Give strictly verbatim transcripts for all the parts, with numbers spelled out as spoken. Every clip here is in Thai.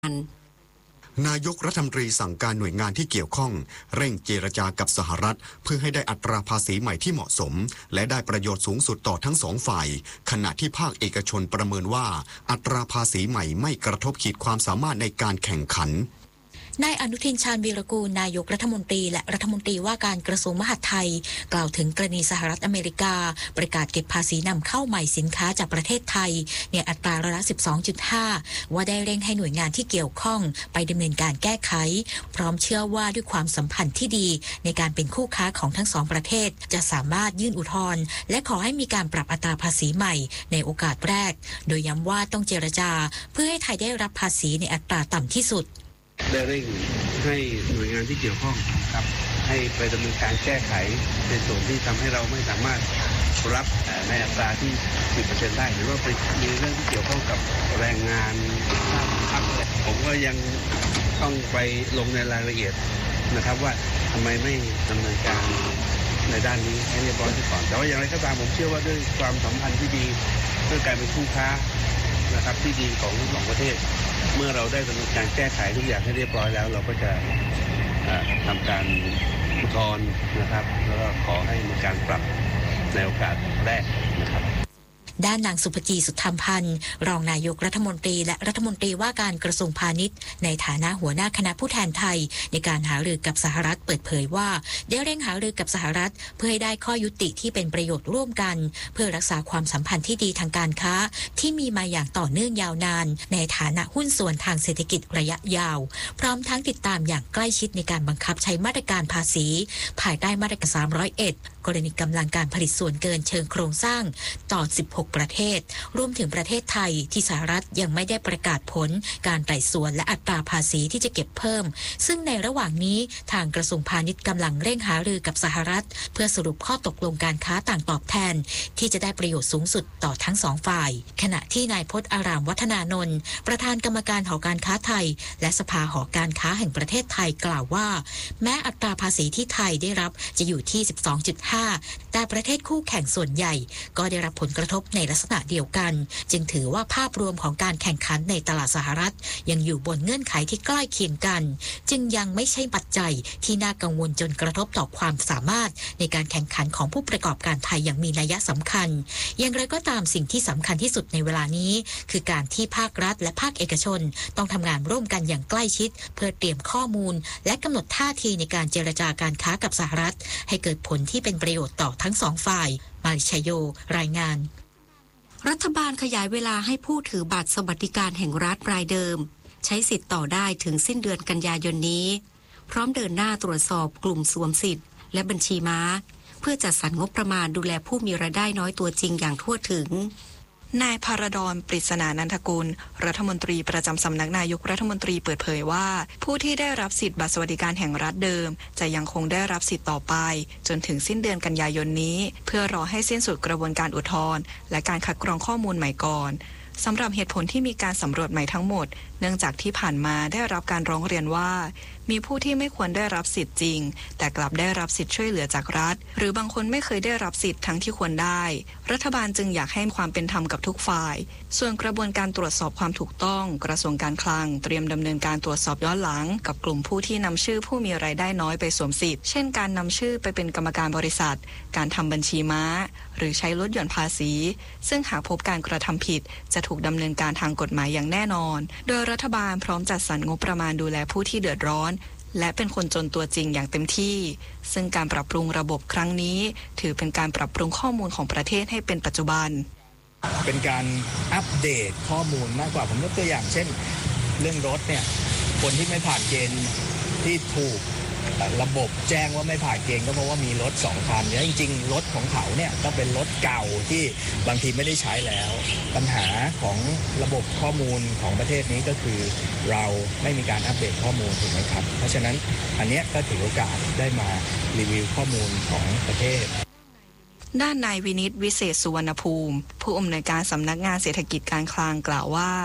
นายกรัฐมนตรีสั่งการหน่วยงานที่เกี่ยวข้องเร่งเจรจากับสหรัฐเพื่อให้ได้อัตราภาษีใหม่ที่เหมาะสมและได้ประโยชน์สูงสุดต่อทั้งสองฝ่ายขณะที่ภาคเอกชนประเมินว่าอัตราภาษีใหม่ไม่กระทบขีดความสามารถในการแข่งขันนายอนุทินชาญวีรกูลนายกรัฐมนตรีและรัฐมนตรีว่าการกระทรวงมหาดไทยกล่าวถึงกรณีสหรัฐอเมริกาประกาศเก็บภาษีนำเข้าใหม่สินค้าจากประเทศไทยในอัตราร้อยละ สิบสองจุดห้า ว่าได้เร่งให้หน่วยงานที่เกี่ยวข้องไปดำเนินการแก้ไขพร้อมเชื่อว่าด้วยความสัมพันธ์ที่ดีในการเป็นคู่ค้าของทั้งสองประเทศจะสามารถยื่นอุทธรณ์และขอให้มีการปรับอัตราภาษีใหม่ในโอกาสแรกโดยย้ำว่าต้องเจรจาเพื่อให้ไทยได้รับภาษีในอัตราต่ำที่สุดได้เร่งให้หน่วยงานที่เกี่ยวข้องครับให้ไปดำเนินการแก้ไขในส่วนที่ทำให้เราไม่สามารถรับในอัตราที่ สิบเปอร์เซ็นต์ ได้หรือว่าไปมีเรื่องที่เกี่ยวข้องกับแรงงานครับผมก็ยังต้องไปลงในรายละเอียดนะครับว่าทำไมไม่ดำเนินการในด้านนี้ให้เรียบร้อยก่อนแต่ว่าอย่างไรก็ตามผมเชื่อว่าด้วยความสัมพันธ์ที่ดีด้วยการเป็นคู่ค้านะครับที่ดีของสองประเทศเมื่อเราได้ดำเนินการแก้ไขทุกอย่างให้เรียบร้อยแล้วเราก็จะทำการอุทธรณ์นะครับแล้วก็ขอให้มีการปรับในโอกาสแรกนะครับด้านนางสุภจีสุทธรรมพันธ์รองนายกรัฐมนตรีและรัฐมนตรีว่าการกระทรวงพาณิชย์ในฐานะหัวหน้าคณะผู้แทนไทยในการหารือกับสหรัฐเปิดเผยว่าได้เร่งหารือกับสหรัฐเพื่อให้ได้ข้อยุติที่เป็นประโยชน์ร่วมกันเพื่อรักษาความสัมพันธ์ที่ดีทางการค้าที่มีมาอย่างต่อเนื่องยาวนานในฐานะหุ้นส่วนทางเศรษฐกิจระยะยาวพร้อมทั้งติดตามอย่างใกล้ชิดในการบังคับใช้มาตรการภาษีภายใต้มาตรการสามร้อยเอ็ดกรณีกำลังการผลิตส่วนเกินเชิงโครงสร้างต่อสิบหกประเทศรวมถึงประเทศไทยที่สหรัฐยังไม่ได้ประกาศผลการไต่สวนและอัตราภาษีที่จะเก็บเพิ่มซึ่งในระหว่างนี้ทางกระทรวงพาณิชย์กำลังเร่งหารือกับสหรัฐเพื่อสรุปข้อตกลงการค้าต่างตอบแทนที่จะได้ประโยชน์สูงสุดต่อทั้งสองฝ่ายขณะที่นายพจน์อารามวัฒนานนท์ประธานกรรมการหอการค้าไทยและสภาหอการค้าแห่งประเทศไทยกล่าวว่าแม้อัตราภาษีที่ไทยได้รับจะอยู่ที่ สิบสองจุดห้า แต่ประเทศคู่แข่งส่วนใหญ่ก็ได้รับผลกระทบในลักษณะเดียวกันจึงถือว่าภาพรวมของการแข่งขันในตลาดสหรัฐยังอยู่บนเงื่อนไขที่ใกล้เคียงกันจึงยังไม่ใช่ปัจจัยที่น่ากังวลจนกระทบต่อความสามารถในการแข่งขันของผู้ประกอบการไทยอย่างมีนัยสำคัญอย่างไรก็ตามสิ่งที่สำคัญที่สุดในเวลานี้คือการที่ภาครัฐและภาคเอกชนต้องทำงานร่วมกันอย่างใกล้ชิดเพื่อเตรียมข้อมูลและกำหนดท่าทีในการเจรจาการค้ากับสหรัฐให้เกิดผลที่เป็นประโยชน์ต่อทั้งสองฝ่ายมาริชโยรายงานรัฐบาลขยายเวลาให้ผู้ถือบัตรสวัสดิการแห่งรัฐรายเดิมใช้สิทธิ์ต่อได้ถึงสิ้นเดือนกันยายนนี้พร้อมเดินหน้าตรวจสอบกลุ่มสวมสิทธิ์และบัญชีม้าเพื่อจัดสรรงบประมาณดูแลผู้มีรายได้น้อยตัวจริงอย่างทั่วถึงนายภารดร ปริศนานันทกุลรัฐมนตรีประจำสำนักนายกรัฐมนตรีเปิดเผยว่าผู้ที่ได้รับสิทธิบัตรสวัสดิการแห่งรัฐเดิมจะยังคงได้รับสิทธิ์ต่อไปจนถึงสิ้นเดือนกันยายนนี้เพื่อรอให้สิ้นสุดกระบวนการอุทธรณ์และการคัดกรองข้อมูลใหม่ก่อนสำหรับเหตุผลที่มีการสำรวจใหม่ทั้งหมดเนื่องจากที่ผ่านมาได้รับการร้องเรียนว่ามีผู้ที่ไม่ควรได้รับสิทธิ์จริงแต่กลับได้รับสิทธิ์ช่วยเหลือจากรัฐหรือบางคนไม่เคยได้รับสิทธิ์ทั้งที่ควรได้รัฐบาลจึงอยากให้ความเป็นธรรมกับทุกฝ่ายส่วนกระบวนการตรวจสอบความถูกต้องกระทรวงการคลังเตรียมดำเนินการตรวจสอบย้อนหลังกับกลุ่มผู้ที่นำชื่อผู้มีรายได้น้อยไปสวมสิทธิ์เช่นการนำชื่อไปเป็นกรรมการบริษัทการทำบัญชีม้าหรือใช้ลดหย่อนภาษีซึ่งหากพบการกระทำผิดจะถูกดำเนินการทางกฎหมายอย่างแน่นอนโดยรัฐบาลพร้อมจัดสรรงบประมาณดูแลผู้ที่เดือดร้อนและเป็นคนจนตัวจริงอย่างเต็มที่ซึ่งการปรับปรุงระบบครั้งนี้ถือเป็นการปรับปรุงข้อมูลของประเทศให้เป็นปัจจุบันเป็นการอัปเดตข้อมูลมากกว่าผมยกตัวอย่างเช่นเรื่องรถเนี่ยคนที่ไม่ผ่านเกณฑ์ที่ถูกระบบแจ้งว่าไม่ผ่านเกณฑ์ก็เพราะว่ามีรถสองคันแล้วจริงๆรถของเขาเนี่ยก็เป็นรถเก่าที่บางทีไม่ได้ใช้แล้วปัญหาของระบบข้อมูลของประเทศนี้ก็คือเราไม่มีการอัปเดตข้อมูลถูกไหมครับเพราะฉะนั้นอันนี้ก็ถือโอกาสได้มารีวิวข้อมูลของประเทศด้านนายวินิตวิเศษสุวรรณภูมิผู้อำนวยการสำนักงานเศรษฐกิจการคลังกล่าวว่า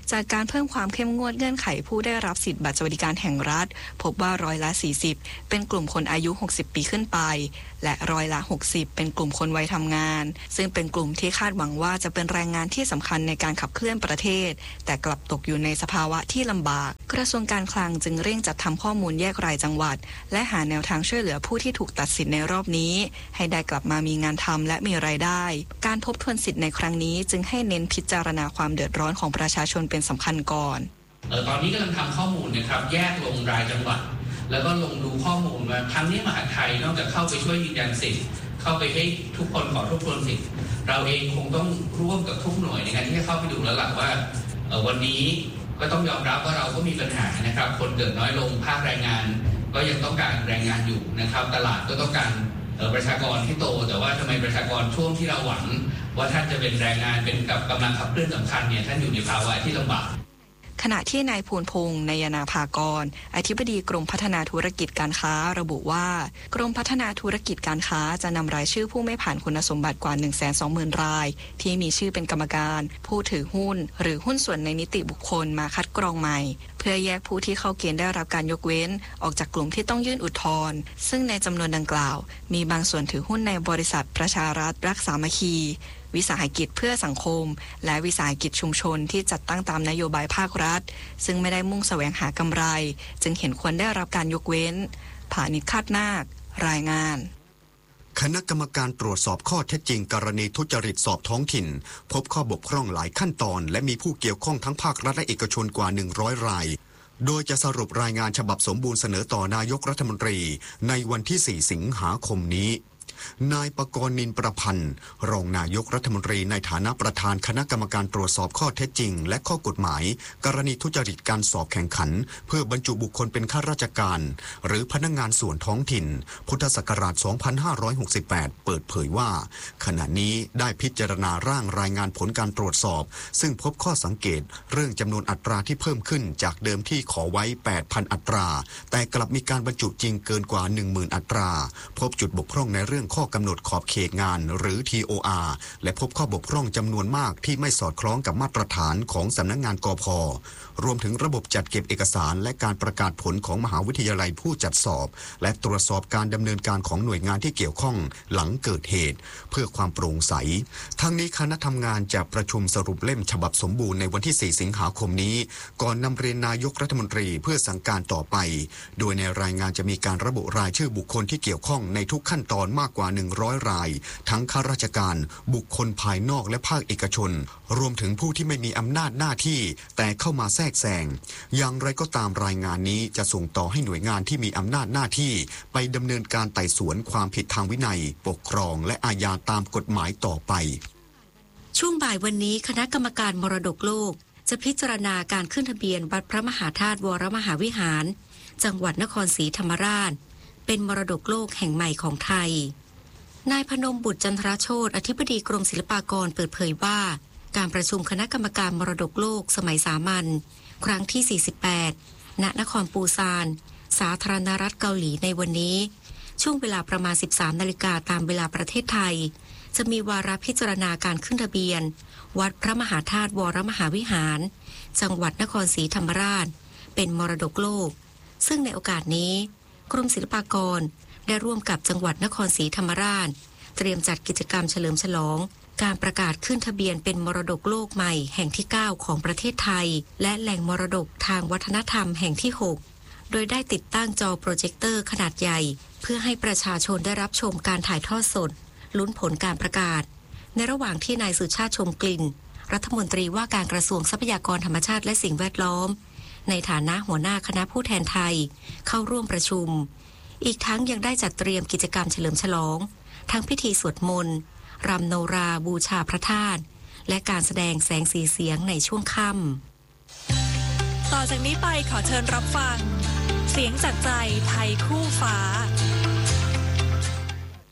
จากการเพิ่มความเข้มงวดเงื่อนไขผู้ได้รับสิทธิบัตรสวัสดิการแห่งรัฐพบว่าร้อยละสี่สิบเป็นกลุ่มคนอายุหกสิบปีขึ้นไปและร้อยละหกสิบเป็นกลุ่มคนวัยทำงานซึ่งเป็นกลุ่มที่คาดหวังว่าจะเป็นแรงงานที่สำคัญในการขับเคลื่อนประเทศแต่กลับตกอยู่ในสภาวะที่ลำบากกระทรวงการคลังจึงเร่งจัดทำข้อมูลแยกรายจังหวัดและหาแนวทางช่วยเหลือผู้ที่ถูกตัดสิทธิ์ในรอบนี้ให้ได้กลับมามีงานทำและมีรายได้การทบทวนสิทธิ์ในครั้งนี้จึงให้เน้นพิจารณาความเดือดร้อนของประชาชนเป็นสำคัญก่อนเออตอนนี้กำลังทำข้อมูลนะครับแยกลงรายจังหวัดแล้วก็ลงดูข้อมูลว่าครั้งนี้มหาดไทยนอกจากเข้าไปช่วยยืนยันสิทธิ์เข้าไปให้ทุกคนขอทบทวนสิทธิ์เราเองคงต้องร่วมกับทุกหน่วยในการที่จะเข้าไปดูแล้วล่ะว่าเออวันนี้ก็ต้องยอมรับว่าเราก็มีปัญหานะครับคนเกิดน้อยลงภาคแรงงานก็ยังต้องการแรงงานอยู่นะครับตลาดก็ต้องการประชากรที่โตแต่ว่าทำไมประชากรช่วงที่เราหวังว่าท่านจะเป็นแรงงานเป็นกับกำลังขับเคลื่อนสำคัญเนี่ยท่านอยู่ในภาวะที่ลำบากขณะที่นายภูลพงษ์นายนาภากรอธิบดีกรมพัฒนาธุรกิจการค้าระบุว่ากรมพัฒนาธุรกิจการค้าจะนำรายชื่อผู้ไม่ผ่านคุณสมบัติกว่า หนึ่งแสนสองหมื่น รายที่มีชื่อเป็นกรรมการผู้ถือหุ้นหรือหุ้นส่วนในนิติบุคคลมาคัดกรองใหม่เพื่อแยกผู้ที่เข้าเกณฑ์ได้รับการยกเว้นออกจากกลุ่มที่ต้องยื่นอุทธรณ์ซึ่งในจำนวนดังกล่าวมีบางส่วนถือหุ้นในบริษัทประชารัฐรักสามัคคีวิสาหกิจเพื่อสังคมและวิสาหกิจชุมชนที่จัดตั้งตามนโยบายภาครัฐซึ่งไม่ได้มุ่งแสวงหากำไรจึงเห็นควรได้รับการยกเว้นผานิช คาดนาครายงานคณะกรรมการตรวจสอบข้อเท็จจริงกรณีทุจริตสอบท้องถิ่นพบข้อบกพร่องหลายขั้นตอนและมีผู้เกี่ยวข้องทั้งภาครัฐและเอกชนกว่าหนึ่งร้อยรายโดยจะสรุปรายงานฉบับสมบูรณ์เสนอต่อนายกรัฐมนตรีในวันที่สี่สิงหาคมนี้นายปกรณ์นินประพันธ์รองนายกรัฐมนตรีในฐานะประธานคณะกรรมการตรวจสอบข้อเท็จจริงและข้อกฎหมายกรณีทุจริตการสอบแข่งขันเพื่อบรรจุบุคคลเป็นข้าราชการหรือพนักงานส่วนท้องถิ่นพุทธศักราชสองพันห้าร้อยหกสิบแปดเปิดเผยว่าขณะนี้ได้พิจารณาร่างรายงานผลการตรวจสอบซึ่งพบข้อสังเกตเรื่องจำนวนอัตราที่เพิ่มขึ้นจากเดิมที่ขอไว้ แปดพัน อัตราแต่กลับมีการบรรจุจริงเกินกว่า หนึ่งหมื่น อัตราพบจุดบกพร่องในเรื่องข้อกำหนดขอบเขตงานหรือ ที โอ อาร์ และพบข้อบกพร่องจำนวนมากที่ไม่สอดคล้องกับมาตรฐานของสำนักงานกพ.รวมถึงระบบจัดเก็บเอกสารและการประกาศผลของมหาวิทยาลัยผู้จัดสอบและตรวจสอบการดำเนินการของหน่วยงานที่เกี่ยวข้องหลังเกิดเหตุเพื่อความโปร่งใสทั้งนี้คณะทำงานจะประชุมสรุปเล่มฉบับสมบูรณ์ในวันที่สี่สิงหาคมนี้ก่อนนำเรียนนายกรัฐมนตรีเพื่อสั่งการต่อไปโดยในรายงานจะมีการระบุรายชื่อบุคคลที่เกี่ยวข้องในทุกขั้นตอนมากกว่าหนึ่งร้อยรายทั้งข้าราชการบุคคลภายนอกและภาคเอกชนรวมถึงผู้ที่ไม่มีอำนาจหน้าที่แต่เข้ามาแทรกแซงอย่างไรก็ตามรายงานนี้จะส่งต่อให้หน่วยงานที่มีอำนาจหน้าที่ไปดำเนินการไต่สวนความผิดทางวินัยปกครองและอาญาตามกฎหมายต่อไปช่วงบ่ายวันนี้คณะกรรมการมรดกโลกจะพิจารณาการขึ้นทะเบียนวัดพระมหาธาตุวรมหาวิหารจังหวัดนครศรีธรรมราชเป็นมรดกโลกแห่งใหม่ของไทยนายพนมบุตรจันทรโชติอธิบดีกรมศิลปากรเปิดเผยว่าการประชุมคณะกรรมการมรดกโลกสมัยสามัญครั้งที่สี่สิบแปดณนครปูซานสาธารณรัฐเกาหลีในวันนี้ช่วงเวลาประมาณ สิบสามนาฬิกาตามเวลาประเทศไทยจะมีวาระพิจารณาการขึ้นทะเบียนวัดพระมหาธาตุวรมหาวิหารจังหวัดนครศรีธรรมราชเป็นมรดกโลกซึ่งในโอกาสนี้กรมศิลปากรได้ร่วมกับจังหวัดนครศรีธรรมราชเตรียมจัดกิจกรรมเฉลิมฉลองการประกาศขึ้นทะเบียนเป็นมรดกโลกใหม่แห่งที่เก้าของประเทศไทยและแหล่งมรดกทางวัฒนธรรมแห่งที่หกโดยได้ติดตั้งจอโปรเจคเตอร์ขนาดใหญ่เพื่อให้ประชาชนได้รับชมการถ่ายทอดสดลุ้นผลการประกาศในระหว่างที่นายสุชาติชมกลิ่นรัฐมนตรีว่าการกระทรวงทรัพยากรธรรมชาติและสิ่งแวดล้อมในฐานะหัวหน้าคณะผู้แทนไทยเข้าร่วมประชุมอีกทั้งยังได้จัดเตรียมกิจกรรมเฉลิมฉลองทั้งพิธีสวดมนต์รำโนราบูชาพระธาตุและการแสดงแสงสีเสียงในช่วงค่ำต่อจากนี้ไปขอเชิญรับฟังเสียงจากใจไทยคู่ฟ้า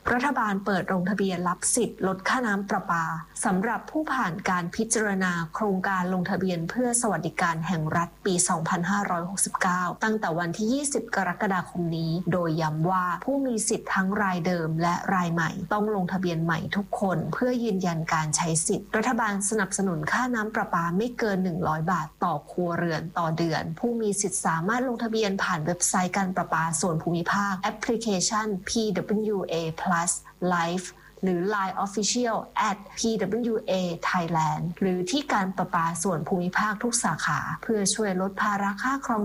รัฐบาลเปิดลงทะเบียนรับสิทธิ์ลดค่าน้ำประปาสำหรับผู้ผ่านการพิจารณาโครงการลงทะเบียนเพื่อสวัสดิการแห่งรัฐปี สองพันห้าร้อยหกสิบเก้า ตั้งแต่วันที่ ยี่สิบ กรกฎาคมนี้โดยย้ำว่าผู้มีสิทธิ์ทั้งรายเดิมและรายใหม่ต้องลงทะเบียนใหม่ทุกคนเพื่อยืนยันการใช้สิทธิ์รัฐบาลสนับสนุนค่าน้ำประปาไม่เกินหนึ่งร้อยบาทต่อครัวเรือนต่อเดือนผู้มีสิทธิ์สามารถลงทะเบียนผ่านเว็บไซต์การประปาส่วนภูมิภาคแอปพลิเคชัน พี ดับเบิลยู เอ Plus Live หรือ ไลน์ Official แอท พี ดับเบิลยู เอ Thailand หรือที่การประปาส่วนภูมิภาคทุกสาขาเพื่อช่วยลดภาระค่าครอง